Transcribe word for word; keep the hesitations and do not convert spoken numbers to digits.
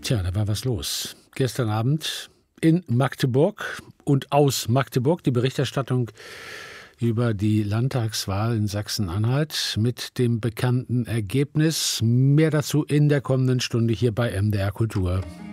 Tja, da war was los. Gestern Abend in Magdeburg und aus Magdeburg die Berichterstattung über die Landtagswahl in Sachsen-Anhalt mit dem bekannten Ergebnis. Mehr dazu in der kommenden Stunde hier bei M D R Kultur.